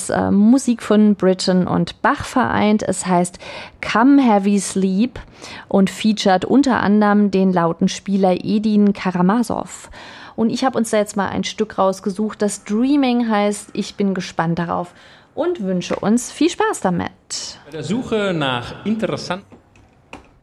das Musik von Britten und Bach vereint. Es heißt Come Heavy Sleep und featuret unter anderem den Lautenspieler Edin Karamazov. Und ich habe uns da jetzt mal ein Stück rausgesucht, das Dreaming heißt. Ich bin gespannt darauf und wünsche uns viel Spaß damit. Bei der Suche nach interessanten